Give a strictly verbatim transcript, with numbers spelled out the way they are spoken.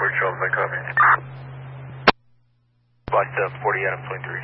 Fort Charles, my copy. Watch the forty Adam twenty-three.